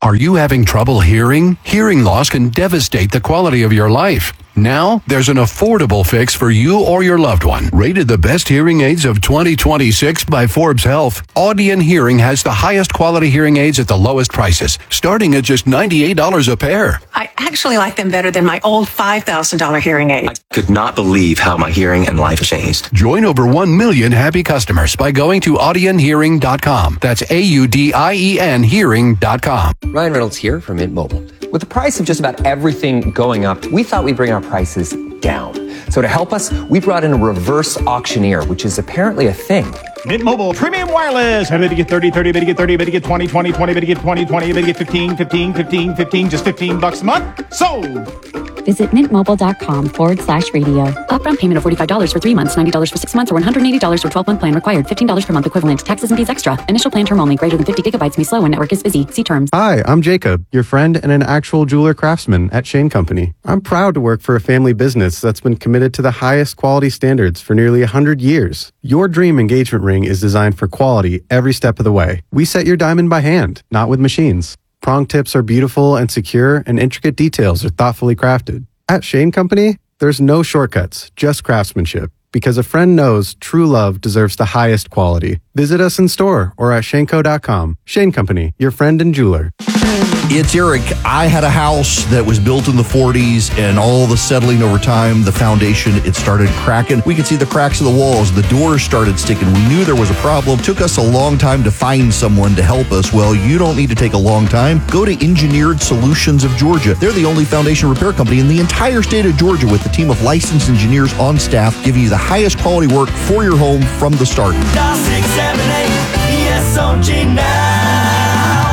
Are you having trouble hearing? Hearing loss can devastate the quality of your life. Now, there's an affordable fix for you or your loved one. Rated the best hearing aids of 2026 by Forbes Health, Audion Hearing has the highest quality hearing aids at the lowest prices, starting at just $98 a pair. I actually like them better than my old $5,000 hearing aid. I could not believe how my hearing and life has changed. Join over 1 million happy customers by going to audionhearing.com. That's AUDIEN hearing.com. Ryan Reynolds here from Mint Mobile. With the price of just about everything going up, we thought we'd bring our prices down. So to help us, we brought in a reverse auctioneer, which is apparently a thing. Mint Mobile Premium Wireless. How to get 30, 30, better get 30, better get 20, 20, 20, better get 20, 20, better get 15, 15, 15, 15, just $15 a month. Sold! Visit mintmobile.com/radio. Upfront payment of $45 for 3 months, $90 for 6 months, or $180 for 12-month plan required. $15 per month equivalent. Taxes and fees extra. Initial plan term only. Greater than 50 gigabytes may slow when network is busy. See terms. Hi, I'm Jacob, your friend and an actual jeweler craftsman at Shane Company. I'm proud to work for a family business that's been committed to the highest quality standards for nearly 100 years. Your dream engagement ring is designed for quality every step of the way. We set your diamond by hand, not with machines. Prong tips are beautiful and secure, and intricate details are thoughtfully crafted. At Shane Company, there's no shortcuts, just craftsmanship. Because a friend knows true love deserves the highest quality. Visit us in store or at shaneco.com. Shane Company, your friend and jeweler. It's Eric. I had a house that was built in the 40s, and all the settling over time, the foundation, it started cracking. We could see the cracks of the walls. The doors started sticking. We knew there was a problem. Took us a long time to find someone to help us. Well, you don't need to take a long time. Go to Engineered Solutions of Georgia. They're the only foundation repair company in the entire state of Georgia with a team of licensed engineers on staff giving you the highest quality work for your home from the start. 678 ESOG now.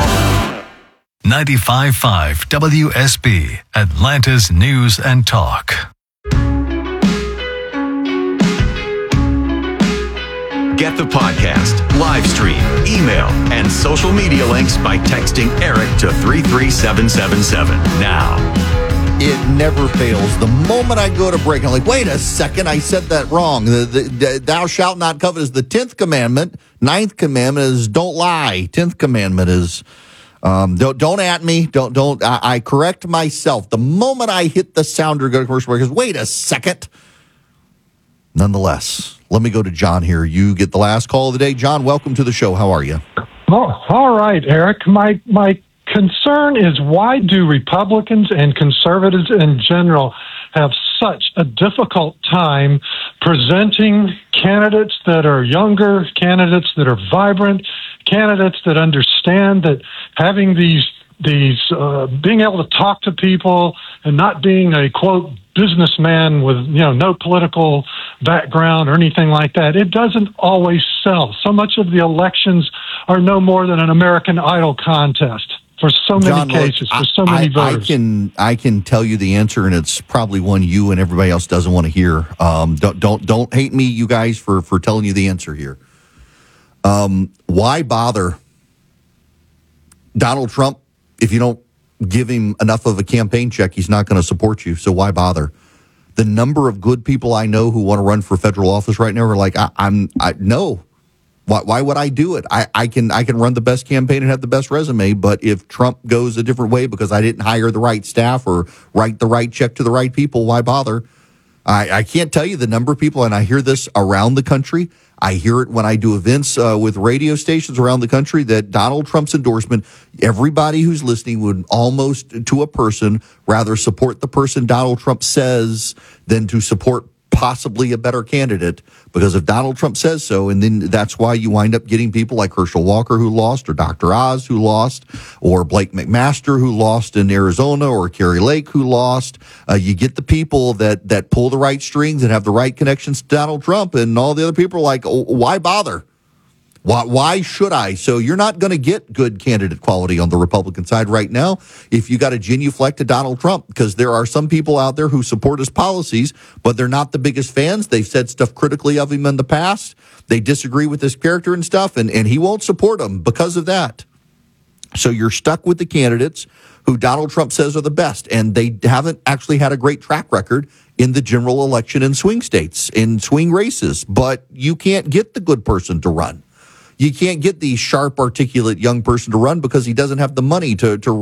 95.5 WSB, Atlanta's News and Talk. Get the podcast, live stream, email, and social media links by texting Eric to 33777 now. It never fails. The moment I go to break, I'm like, wait a second, I said that wrong. The thou shalt not covet is the 10th commandment. 9th commandment is don't lie. 10th commandment is don't at me. I correct myself. The moment I hit the sounder, go to commercial break, wait a second. Nonetheless, let me go to John here. You get the last call of the day. John, welcome to the show. How are you? Oh, all right, Eric. My concern is, why do Republicans and conservatives in general have such a difficult time presenting candidates that are younger, candidates that are vibrant, candidates that understand that having these being able to talk to people and not being a, quote, businessman with, no political background or anything like that, it doesn't always sell. So much of the elections are no more than an American Idol contest for so many cases, for so many voters. I can tell you the answer, and it's probably one you and everybody else doesn't want to hear. Don't hate me, you guys, for telling you the answer here. Why bother Donald Trump? If you don't give him enough of a campaign check, he's not going to support you. So why bother? The number of good people I know who want to run for federal office right now are like, no. Why would I do it? I can run the best campaign and have the best resume, but if Trump goes a different way because I didn't hire the right staff or write the right check to the right people, why bother? I can't tell you the number of people, and I hear this around the country. I hear it when I do events with radio stations around the country, that Donald Trump's endorsement, everybody who's listening would almost to a person rather support the person Donald Trump says than to support possibly a better candidate, because if Donald Trump says so, and then that's why you wind up getting people like Herschel Walker who lost, or Dr. Oz who lost, or Blake McMaster who lost in Arizona, or Kerry Lake who lost. You get the people that pull the right strings and have the right connections to Donald Trump, and all the other people are like, oh, why bother? Why should I? So you're not going to get good candidate quality on the Republican side right now if you got to genuflect to Donald Trump, because there are some people out there who support his policies, but they're not the biggest fans. They've said stuff critically of him in the past. They disagree with his character and stuff, and he won't support them because of that. So you're stuck with the candidates who Donald Trump says are the best, and they haven't actually had a great track record in the general election in swing states, in swing races, but you can't get the good person to run. You can't get the sharp, articulate young person to run because he doesn't have the money to